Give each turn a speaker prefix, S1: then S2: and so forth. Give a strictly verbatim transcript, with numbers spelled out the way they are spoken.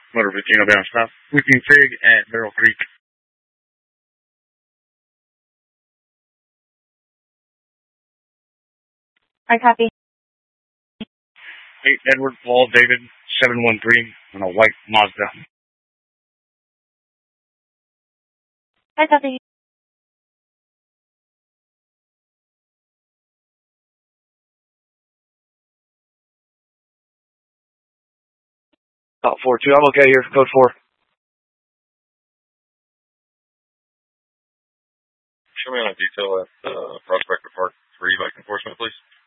S1: Motor fifteen down south. Weeping Fig at Barrel Creek.
S2: I copy.
S1: eight Edward Paul David seven one three on a white Mazda.
S2: I copy.
S3: About four two. I'm okay here. Code four.
S4: Show me on a detail at uh, Prospector Park three, bike enforcement, please.